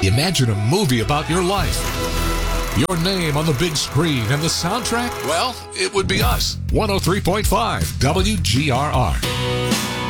Imagine a movie about your life. Your name on the big screen and the soundtrack? Well, it would be us. 103.5 WGRR.